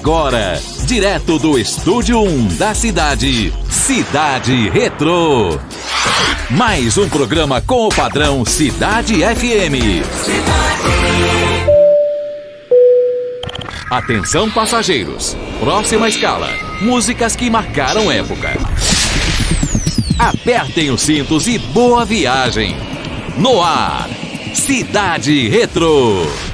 agora, direto do Estúdio 1 da cidade, Cidade Retrô. Mais um programa com o padrão Cidade FM. Atenção passageiros, próxima escala, músicas que marcaram época. Apertem os cintos e boa viagem. No ar, Cidade Retrô.